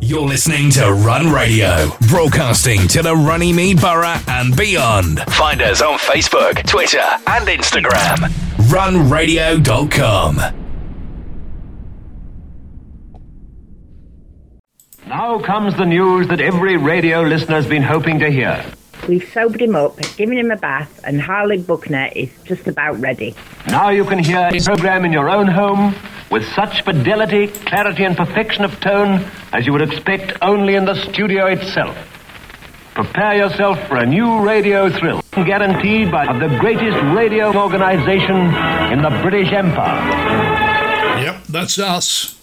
You're listening to Run Radio, broadcasting to the Runnymede Borough and beyond. Find us on Facebook, Twitter and Instagram. runradio.com. Now comes the news that every radio listener's been hoping to hear. We've sobered him up, given him a bath, and Harley Buckner is just about ready. Now you can hear a program in your own home with such fidelity, clarity and perfection of tone as you would expect only in the studio itself. Prepare yourself for a new radio thrill, guaranteed by the greatest radio organization in the British Empire. Yep, that's us.